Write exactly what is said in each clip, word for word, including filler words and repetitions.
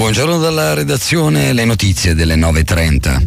Buongiorno dalla redazione, le notizie delle nove e trenta.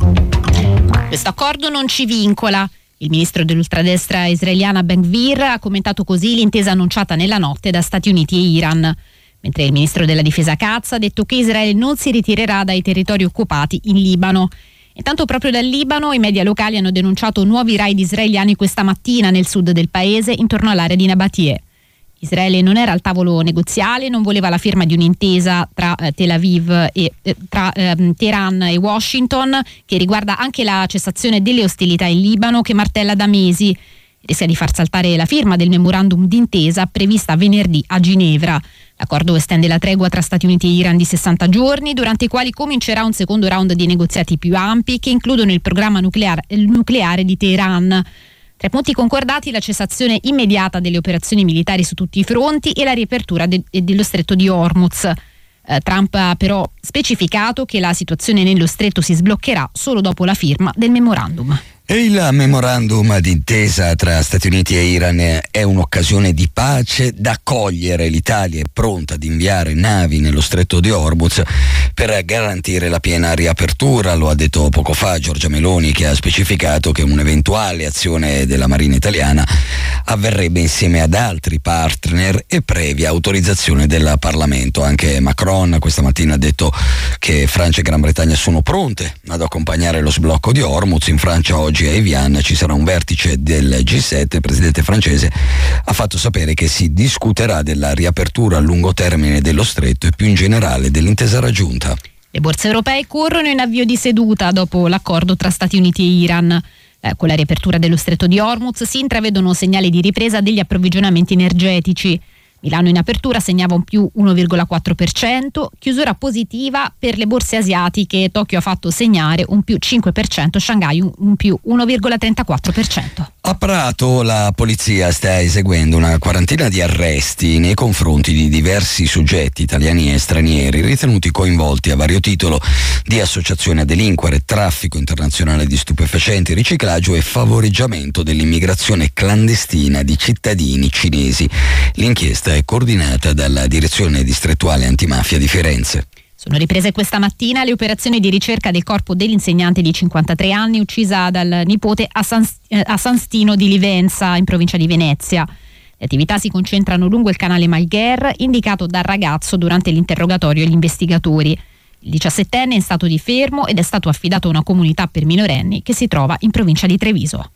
Questo accordo non ci vincola. Il ministro dell'ultradestra israeliana Ben-Gvir ha commentato così l'intesa annunciata nella notte da Stati Uniti e Iran, mentre il ministro della difesa Katz ha detto che Israele non si ritirerà dai territori occupati in Libano. Intanto proprio dal Libano i media locali hanno denunciato nuovi raid israeliani questa mattina nel sud del paese intorno all'area di Nabatie. Israele non era al tavolo negoziale, non voleva la firma di un'intesa tra eh, Tel Aviv e eh, tra eh, Teheran e Washington, che riguarda anche la cessazione delle ostilità in Libano, che martella da mesi. Rischia di far saltare la firma del memorandum d'intesa prevista venerdì a Ginevra. L'accordo estende la tregua tra Stati Uniti e Iran di sessanta giorni, durante i quali comincerà un secondo round di negoziati più ampi che includono il programma nucleare, il nucleare di Teheran. Tra i punti concordati la cessazione immediata delle operazioni militari su tutti i fronti e la riapertura de- dello stretto di Hormuz. Eh, Trump ha però specificato che la situazione nello stretto si sbloccherà solo dopo la firma del memorandum. E il memorandum d'intesa tra Stati Uniti e Iran è un'occasione di pace da cogliere. L'Italia è pronta ad inviare navi nello stretto di Hormuz per garantire la piena riapertura, lo ha detto poco fa Giorgia Meloni, che ha specificato che un'eventuale azione della Marina italiana avverrebbe insieme ad altri partner e previa autorizzazione del Parlamento. Anche Macron questa mattina ha detto che Francia e Gran Bretagna sono pronte ad accompagnare lo sblocco di Hormuz. In Francia oggi a Evian ci sarà un vertice del G sette. Il presidente francese ha fatto sapere che si discuterà della riapertura a lungo termine dello stretto e più in generale dell'intesa raggiunta. Le borse europee corrono in avvio di seduta dopo l'accordo tra Stati Uniti e Iran. Eh, con la riapertura dello stretto di Hormuz si intravedono segnali di ripresa degli approvvigionamenti energetici. Milano in apertura segnava un più uno virgola quattro per cento, chiusura positiva per le borse asiatiche. Tokyo ha fatto segnare un più cinque per cento, Shanghai un, un più uno virgola trentaquattro per cento. A Prato la polizia sta eseguendo una quarantina di arresti nei confronti di diversi soggetti italiani e stranieri ritenuti coinvolti a vario titolo di associazione a delinquere, traffico internazionale di stupefacenti, riciclaggio e favoreggiamento dell'immigrazione clandestina di cittadini cinesi. L'inchiesta è coordinata dalla Direzione Distrettuale Antimafia di Firenze. Sono riprese questa mattina le operazioni di ricerca del corpo dell'insegnante di cinquantatré anni uccisa dal nipote a San, a San Stino di Livenza, in provincia di Venezia. Le attività si concentrano lungo il canale Malgher, indicato dal ragazzo durante l'interrogatorio agli investigatori. Il diciassettenne è in stato di fermo ed è stato affidato a una comunità per minorenni che si trova in provincia di Treviso.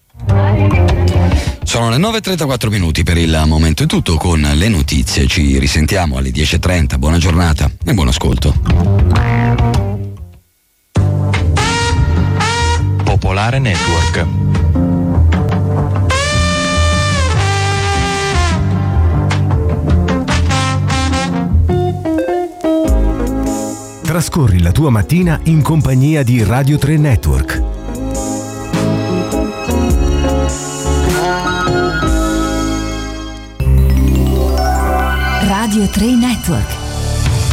Sono le nove e trentaquattro minuti, per il momento è tutto con le notizie. Ci risentiamo alle dieci e trenta. Buona giornata e buon ascolto. Popolare Network. Trascorri la tua mattina in compagnia di Radio tre Network. Radio tre Network.